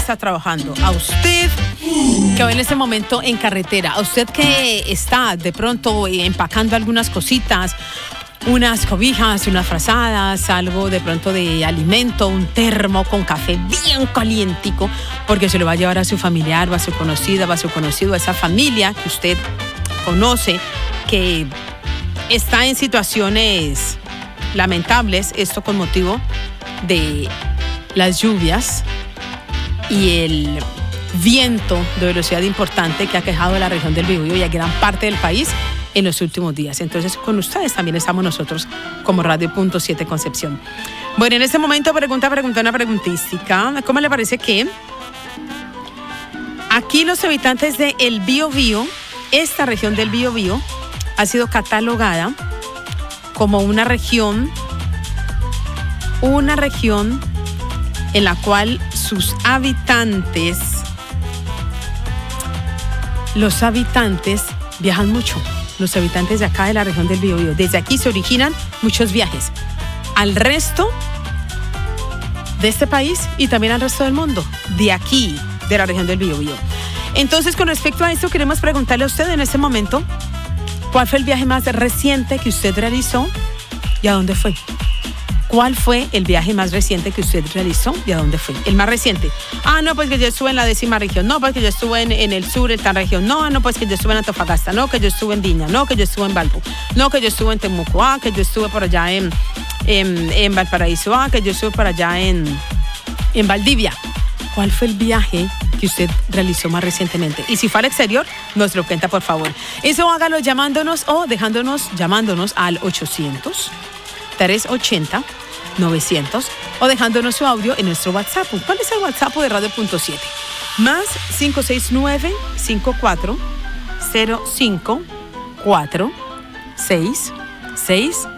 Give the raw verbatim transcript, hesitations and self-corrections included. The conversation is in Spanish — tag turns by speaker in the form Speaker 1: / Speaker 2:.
Speaker 1: está trabajando, a usted que va en ese momento en carretera, a usted que está de pronto empacando algunas cositas, unas cobijas, unas frazadas, algo de pronto de alimento, un termo con café bien calientico, porque se lo va a llevar a su familiar, o a su conocida, o a su conocido, a esa familia que usted conoce, que está en situaciones lamentables, esto con motivo de las lluvias y el viento de velocidad importante que ha quejado a la región del Biobío y a gran parte del país en los últimos días. Entonces, con ustedes también estamos nosotros como Radio Punto siete Concepción. Bueno, en este momento, pregunta, pregunta, una preguntística. ¿Cómo le parece que aquí los habitantes de el Biobío, esta región del Biobío, ha sido catalogada como una región, una región en la cual sus habitantes, los habitantes viajan mucho? Los habitantes de acá de la región del Biobío. Desde aquí se originan muchos viajes al resto de este país y también al resto del mundo, de aquí, de la región del Biobío. Entonces, con respecto a esto, queremos preguntarle a usted en este momento, ¿cuál fue el viaje más reciente que usted realizó y a dónde fue? ¿Cuál fue el viaje más reciente que usted realizó y a dónde fue? El más reciente. Ah, no, pues que yo estuve en la décima región. No, pues que yo estuve en, en el sur, en tal región. No, no, pues que yo estuve en Antofagasta. No, que yo estuve en Viña. No, que yo estuve en Valpo. No, que yo estuve en Temuco. Ah, que yo estuve por allá en, en, en Valparaíso. Ah, que yo estuve por allá en, en Valdivia. ¿Cuál fue el viaje que usted realizó más recientemente? Y si fue al exterior, nos lo cuenta, por favor. Eso hágalo llamándonos o dejándonos, llamándonos al ochocientos, trescientos ochenta, novecientos o dejándonos su audio en nuestro WhatsApp. ¿Cuál es el WhatsApp de Radio Punto siete? Más cinco seis nueve, cinco cuatro cero cinco, cuatro seis seis